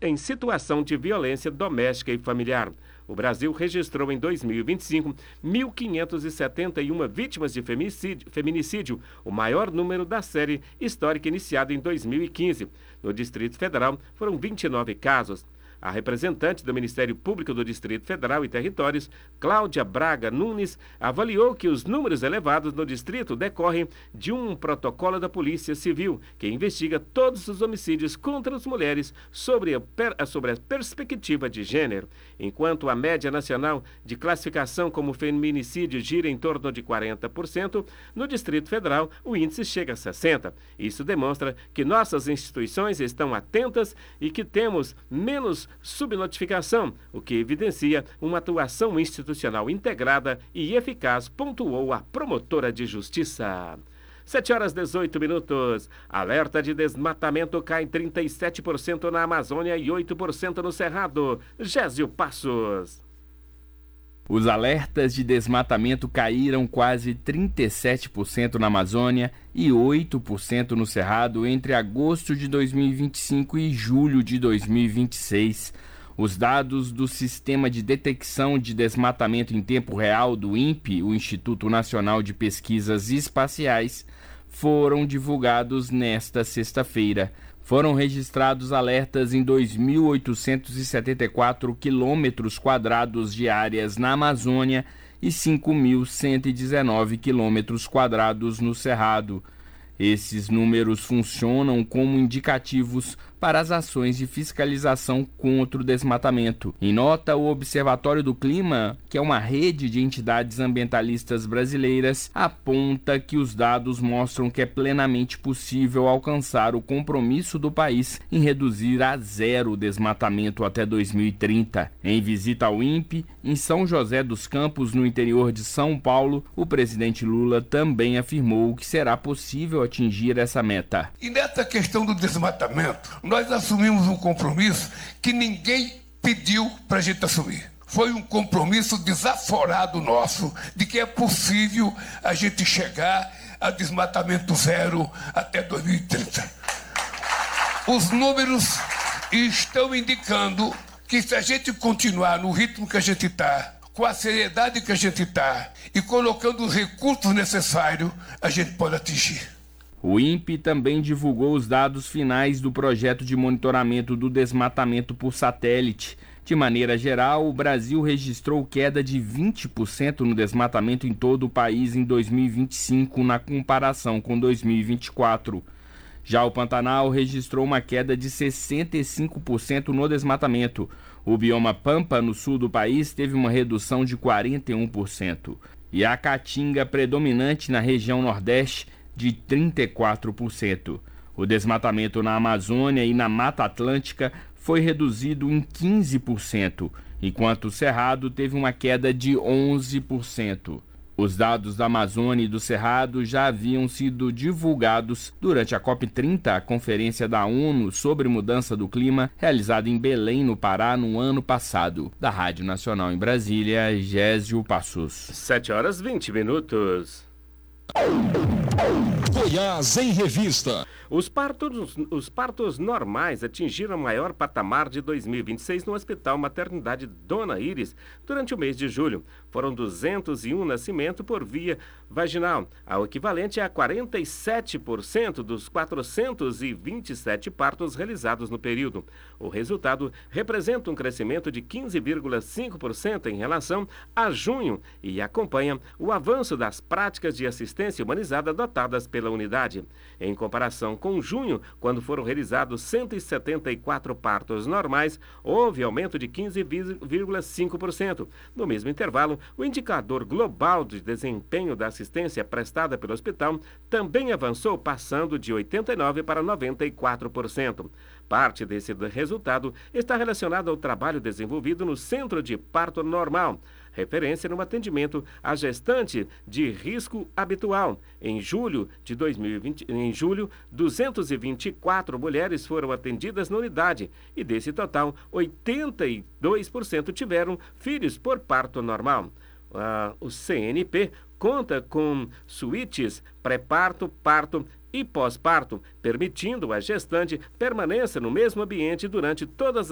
em situação de violência doméstica e familiar. O Brasil registrou em 2025 1.571 vítimas de feminicídio, o maior número da série histórica iniciada em 2015. No Distrito Federal, foram 29 casos. A representante do Ministério Público do Distrito Federal e Territórios, Cláudia Braga Nunes, avaliou que os números elevados no distrito decorrem de um protocolo da Polícia Civil, que investiga todos os homicídios contra as mulheres sobre a perspectiva de gênero. Enquanto a média nacional de classificação como feminicídio gira em torno de 40%, no Distrito Federal o índice chega a 60%. Isso demonstra que nossas instituições estão atentas e que temos menos subnotificação, o que evidencia uma atuação institucional integrada e eficaz, pontuou a promotora de justiça. 7h18. Alerta de desmatamento cai 37% na Amazônia e 8% no Cerrado. Gésio Passos. Os alertas de desmatamento caíram quase 37% na Amazônia e 8% no Cerrado entre agosto de 2025 e julho de 2026. Os dados do Sistema de Detecção de Desmatamento em Tempo Real do INPE, o Instituto Nacional de Pesquisas Espaciais, foram divulgados nesta sexta-feira. Foram registrados alertas em 2.874 quilômetros quadrados de áreas na Amazônia e 5.119 quilômetros quadrados no Cerrado. Esses números funcionam como indicativos para as ações de fiscalização contra o desmatamento. Em nota, o Observatório do Clima, que é uma rede de entidades ambientalistas brasileiras, aponta que os dados mostram que é plenamente possível alcançar o compromisso do país em reduzir a zero o desmatamento até 2030. Em visita ao INPE, em São José dos Campos, no interior de São Paulo, o presidente Lula também afirmou que será possível atingir essa meta. E nessa questão do desmatamento, nós assumimos um compromisso que ninguém pediu para a gente assumir. Foi um compromisso desaforado nosso de que é possível a gente chegar a desmatamento zero até 2030. Os números estão indicando que se a gente continuar no ritmo que a gente está, com a seriedade que a gente está e colocando os recursos necessários, a gente pode atingir. O INPE também divulgou os dados finais do projeto de monitoramento do desmatamento por satélite. De maneira geral, o Brasil registrou queda de 20% no desmatamento em todo o país em 2025, na comparação com 2024. Já o Pantanal registrou uma queda de 65% no desmatamento. O bioma Pampa, no sul do país, teve uma redução de 41%. E a Caatinga, predominante na região Nordeste, de 34%. O desmatamento na Amazônia e na Mata Atlântica foi reduzido em 15%, enquanto o Cerrado teve uma queda de 11%. Os dados da Amazônia e do Cerrado já haviam sido divulgados durante a COP30, a Conferência da ONU sobre Mudança do Clima, realizada em Belém, no Pará, no ano passado. Da Rádio Nacional em Brasília, Gésio Passos. 7h20. Goiás em Revista. Os partos normais atingiram o maior patamar de 2026 no Hospital Maternidade Dona Iris durante o mês de julho. Foram 201 nascimentos por via vaginal, ao equivalente a 47% dos 427 partos realizados no período. O resultado representa um crescimento de 15,5% em relação a junho e acompanha o avanço das práticas de assistência humanizada adotadas pela unidade. Em comparação com junho, quando foram realizados 174 partos normais, houve aumento de 15,5%. No mesmo intervalo, o indicador global de desempenho da assistência prestada pelo hospital também avançou, passando de 89% para 94%. Parte desse resultado está relacionado ao trabalho desenvolvido no Centro de Parto Normal, referência no atendimento à gestante de risco habitual. Em julho, 224 mulheres foram atendidas na unidade e, desse total, 82% tiveram filhos por parto normal. O CNP conta com suítes pré-parto, parto e pós-parto, permitindo a gestante permanência no mesmo ambiente durante todas